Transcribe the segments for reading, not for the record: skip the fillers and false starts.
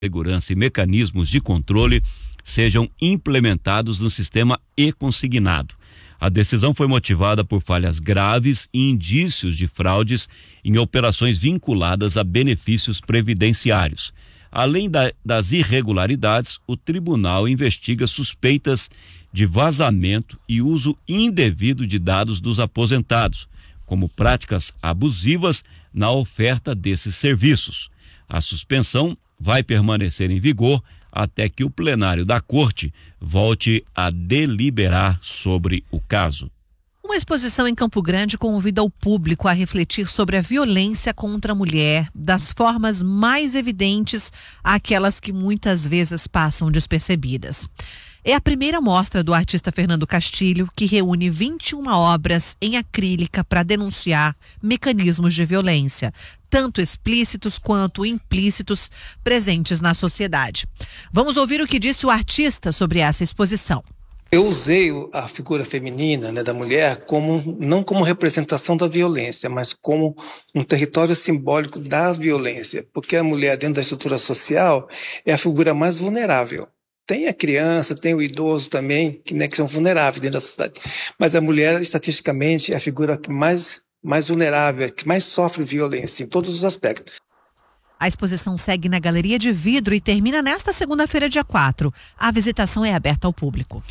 segurança e mecanismos de controle sejam implementados no sistema e-consignado. A decisão foi motivada por falhas graves e indícios de fraudes em operações vinculadas a benefícios previdenciários. Além das irregularidades, o tribunal investiga suspeitas de vazamento e uso indevido de dados dos aposentados, como práticas abusivas na oferta desses serviços. A suspensão vai permanecer em vigor até que o plenário da Corte volte a deliberar sobre o caso. Uma exposição em Campo Grande convida o público a refletir sobre a violência contra a mulher, das formas mais evidentes àquelas que muitas vezes passam despercebidas. É a primeira mostra do artista Fernando Castilho, que reúne 21 obras em acrílica para denunciar mecanismos de violência, tanto explícitos quanto implícitos, presentes na sociedade. Vamos ouvir o que disse o artista sobre essa exposição. Eu usei a figura feminina, da mulher, não como representação da violência, mas como um território simbólico da violência, porque a mulher, dentro da estrutura social, é a figura mais vulnerável. Tem a criança, tem o idoso também, que são vulneráveis dentro da sociedade. Mas a mulher, estatisticamente, é a figura mais vulnerável, que mais sofre violência em todos os aspectos. A exposição segue na Galeria de Vidro e termina nesta segunda-feira, dia 4. A visitação é aberta ao público.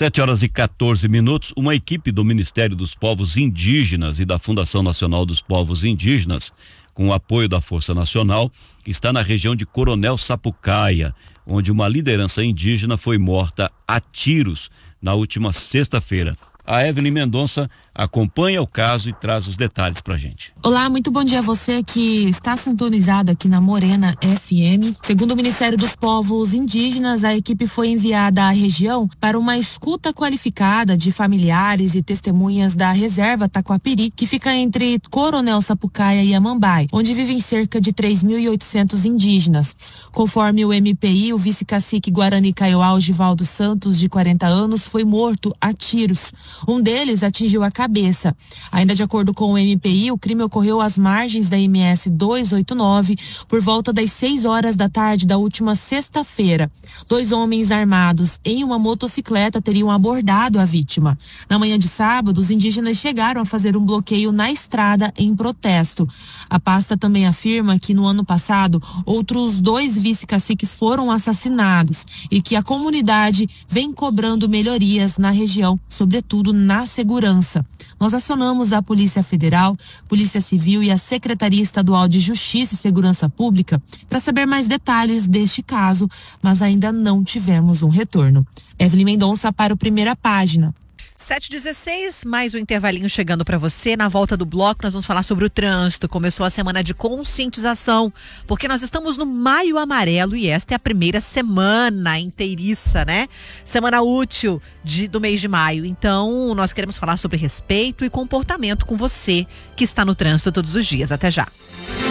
7h14. Uma equipe do Ministério dos Povos Indígenas e da Fundação Nacional dos Povos Indígenas, com o apoio da Força Nacional, está na região de Coronel Sapucaia, onde uma liderança indígena foi morta a tiros na última sexta-feira. A Evelyn Mendonça acompanha o caso e traz os detalhes pra gente. Olá, muito bom dia a você que está sintonizado aqui na Morena FM. Segundo o Ministério dos Povos Indígenas, a equipe foi enviada à região para uma escuta qualificada de familiares e testemunhas da reserva Taquapiri, que fica entre Coronel Sapucaia e Amambai, onde vivem cerca de 3.800 indígenas. Conforme o MPI, o vice-cacique Guarani Kaiowá Givaldo Santos, de 40 anos, foi morto a tiros. Um deles atingiu a cabeça. Ainda de acordo com o MPI, o crime ocorreu às margens da MS 289 por volta das 6 horas da tarde da última sexta-feira. 2 homens armados em uma motocicleta teriam abordado a vítima. Na manhã de sábado, os indígenas chegaram a fazer um bloqueio na estrada em protesto. A pasta também afirma que no ano passado, outros 2 vice-caciques foram assassinados e que a comunidade vem cobrando melhorias na região, sobretudo na segurança. Nós acionamos a Polícia Federal, Polícia Civil e a Secretaria Estadual de Justiça e Segurança Pública para saber mais detalhes deste caso, mas ainda não tivemos um retorno. Evelyn Mendonça para o Primeira Página. 7h16, mais um intervalinho chegando para você. Na volta do bloco nós vamos falar sobre o trânsito. Começou a semana de conscientização, porque nós estamos no Maio Amarelo e esta é a primeira semana inteiriça, né? Semana útil do mês de maio. Então nós queremos falar sobre respeito e comportamento com você que está no trânsito todos os dias. Até já.